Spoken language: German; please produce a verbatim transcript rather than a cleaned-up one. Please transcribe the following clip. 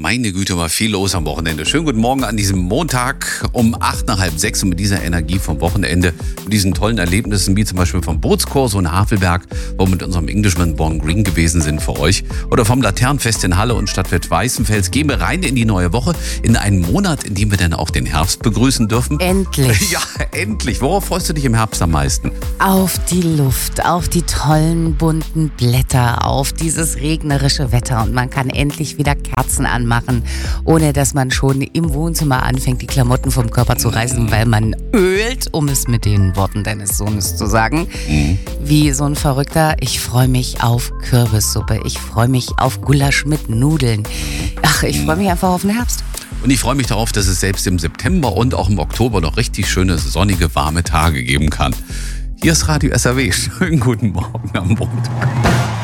Meine Güte, war viel los am Wochenende. Schönen guten Morgen an diesem Montag um acht nach halb sechs und mit dieser Energie vom Wochenende, mit diesen tollen Erlebnissen, wie zum Beispiel vom Bootskurs in Havelberg, wo wir mit unserem Englishman Born Green gewesen sind für euch, oder vom Laternenfest in Halle und Stadtwelt Weißenfels, gehen wir rein in die neue Woche, in einen Monat, in dem wir dann auch den Herbst begrüßen dürfen. Endlich. Ja, endlich. Worauf freust du dich im Herbst am meisten? Auf die Luft, auf die tollen bunten Blätter, auf dieses regnerische Wetter und man kann endlich wieder Kerzen anmachen, ohne dass man schon im Wohnzimmer anfängt, die Klamotten vom Körper zu reißen, weil man ölt, um es mit den Worten deines Sohnes zu sagen. Mhm. Wie so ein Verrückter. Ich freue mich auf Kürbissuppe, ich freue mich auf Gulasch mit Nudeln. Ach, ich freue mich einfach auf den Herbst. Und ich freue mich darauf, dass es selbst im September und auch im Oktober noch richtig schöne, sonnige, warme Tage geben kann. Hier ist Radio S R W. Schönen guten Morgen am Montag.